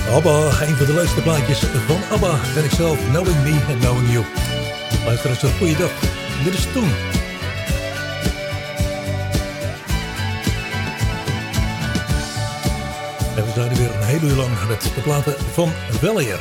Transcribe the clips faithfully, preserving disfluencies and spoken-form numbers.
ABBA, een van de leukste plaatjes van ABBA ben ik zelf, Knowing Me and Knowing You. Luister eens een goede dag. Dit is Toen. En we zijn er weer een hele uur lang met de platen van Weleer.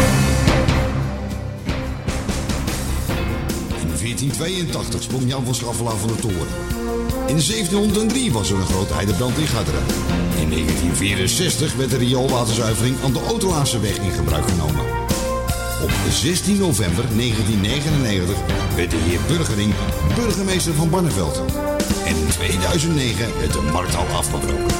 In veertien tweeëntachtig sprong Jan van Schaffelaar van de toren. In zeventienhonderddrie was er een grote heidebrand in Garderen. In negentien vierenzestig werd de rioolwaterzuivering aan de Otelaarsseweg in gebruik genomen. Op zestien november negentien negenennegentig werd de heer Burgering burgemeester van Barneveld. En in tweeduizend negen werd de markthal afgebroken.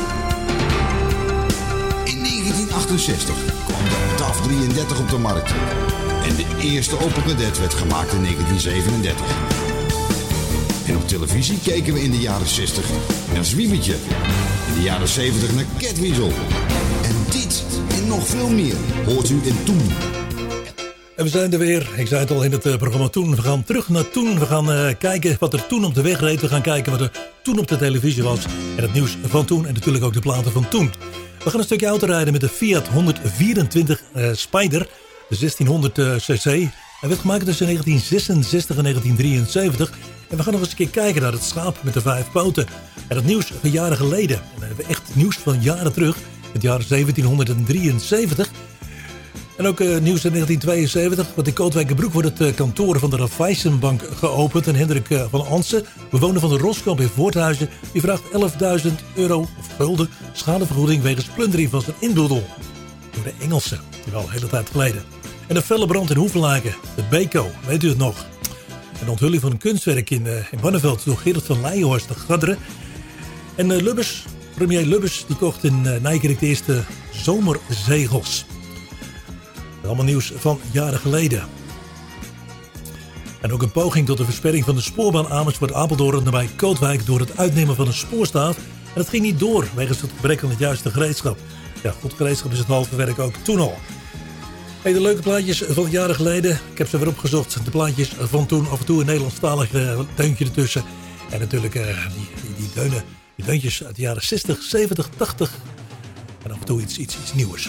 In negentien achtenzestig kwam de D A F drieëndertig op de markt. En de eerste Opel Kadett werd gemaakt in negentien zevenendertig. En op televisie keken we in de jaren zestig naar Zwiebertje. In de jaren zeventig naar Catweasel. En dit en nog veel meer hoort u in Toen. En we zijn er weer. Ik zei het al in het uh, programma Toen. We gaan terug naar Toen. We gaan uh, kijken wat er toen op de weg reed. We gaan kijken wat er toen op de televisie was. En het nieuws van toen. En natuurlijk ook de platen van toen. We gaan een stukje auto rijden met de Fiat honderdvierentwintig uh, Spider. De zestienhonderd cc. Hij werd gemaakt tussen negentien zesenzestig en negentien drieënzeventig. En we gaan nog eens een keer kijken naar het schaap met de vijf poten. En het nieuws van jaren geleden. En dan hebben we echt nieuws van jaren terug. Het jaar zeventienhonderddrieënzeventig. En ook uh, nieuws in negentien tweeënzeventig. Want in Kootwijkerbroek wordt het uh, kantoor van de Raiffeisenbank geopend. En Hendrik uh, van Ansen, bewoner van de Roskamp in Voorthuizen, die vraagt elfduizend euro of gulden schadevergoeding wegens plundering van zijn inboedel. Door de Engelsen. Wel een hele tijd geleden. En de felle brand in Hoevelaken. De Beko, weet u het nog? Een onthulling van een kunstwerk in, uh, in Barneveld door Gerard van Leijenhorst te Gadderen. En uh, Lubbers, premier Lubbers, die kocht in uh, Nijkerk de eerste zomerzegels. Allemaal nieuws van jaren geleden. En ook een poging tot de versperring van de spoorbaan Amersfoort-Apeldoorn nabij Kootwijk door het uitnemen van een spoorstaaf. En dat ging niet door wegens het gebrek aan het juiste gereedschap. Ja, goed gereedschap is het halve werk ook toen al. Hey, de leuke plaatjes van jaren geleden. Ik heb ze weer opgezocht. De plaatjes van toen. Af en toe een Nederlandstalig uh, deuntje ertussen. En natuurlijk uh, die, die, die, deunen, die deuntjes uit de jaren zestig, zeventig, tachtig. En af en toe iets, iets, iets nieuws.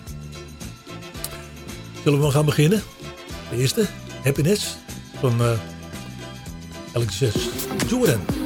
Zullen we maar gaan beginnen? De eerste, Happiness van uh, Alexis Jordan.